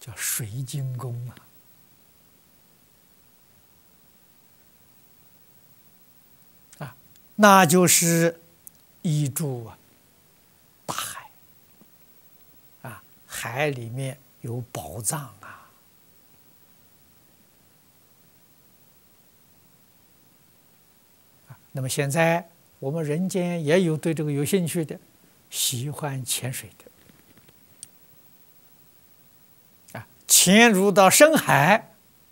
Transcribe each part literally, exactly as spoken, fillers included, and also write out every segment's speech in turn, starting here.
叫水晶宫啊。啊，那就是依住啊大海啊，海里面有宝藏啊。啊，那么现在我们人间也有对这个有兴趣的，喜欢潜水的。潜入到深海，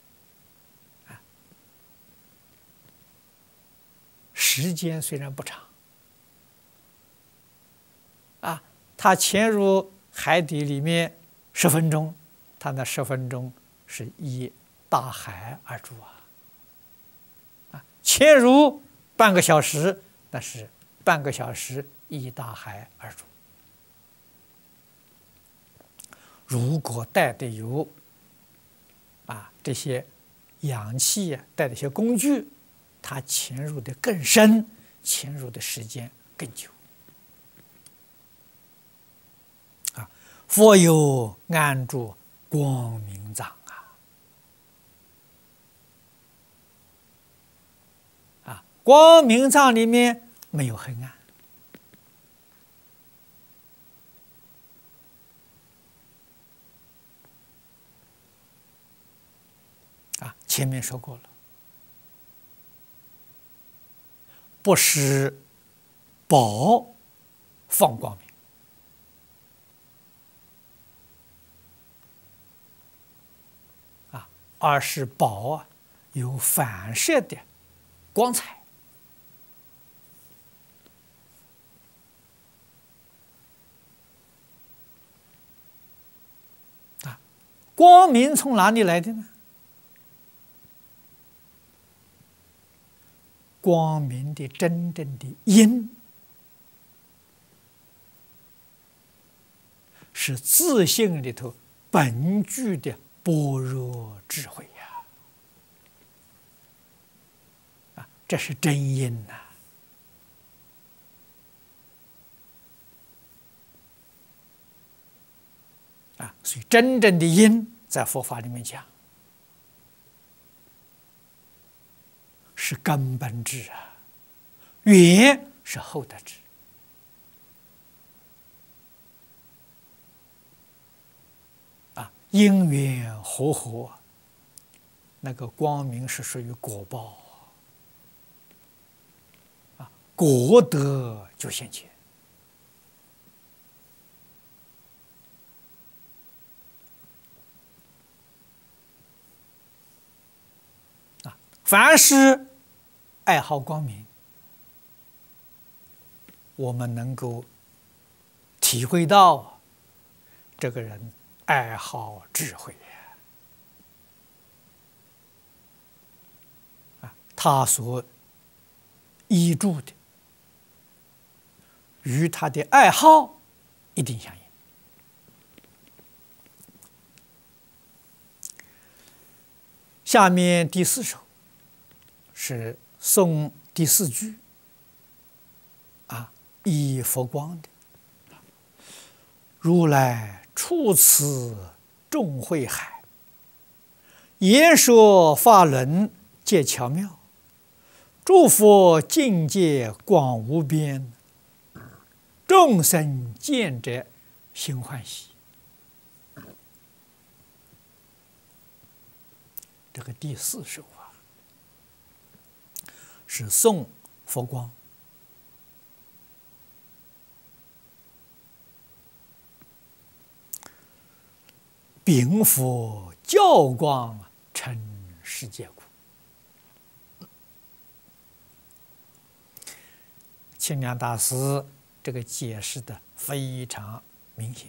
时间虽然不长，啊，他潜入海底里面十分钟，他那十分钟是依大海而住啊，啊，潜入半个小时，那是半个小时依大海而住。如果带的有啊这些氧气啊，带的一些工具，它潜入的更深，潜入的时间更久。啊，佛有安住光明藏啊，啊，光明藏里面没有黑暗。啊，前面说过了，不是宝放光明，啊，而是宝啊有反射的光彩。啊，光明从哪里来的呢？光明的真正的因是自性里头本具的般若智慧呀！啊，这是真因呐！啊，所以真正的因在佛法里面讲是根本智啊，缘是后得智。啊，因缘和合，那个光明是属于果报啊，果德就现前。啊，凡是爱好光明，我们能够体会到这个人爱好智慧啊，他所依著的与他的爱好一定相应。下面第四首是颂第四句啊，依佛光的。如来处此众慧海，言说法轮皆巧妙，诸佛境界广无边，众生见者心欢喜。这个第四首啊，是颂佛光。禀佛教光成世界苦。清凉大师这个解释的非常明显。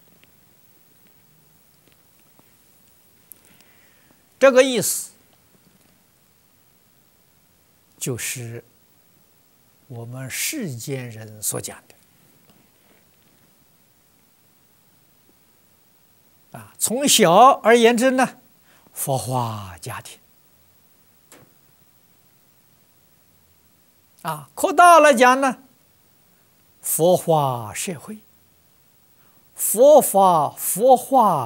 这个意思就是我们世间人所讲的。啊，从小而言之呢，佛化家庭；啊，扩大来讲呢，佛化社会，佛法佛化